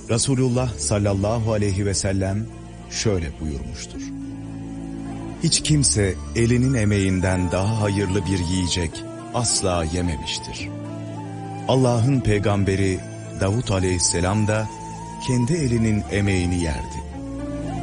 Resulullah sallallahu aleyhi ve sellem şöyle buyurmuştur. Hiç kimse elinin emeğinden daha hayırlı bir yiyecek asla yememiştir. Allah'ın peygamberi Davud aleyhisselam da kendi elinin emeğini yerdi.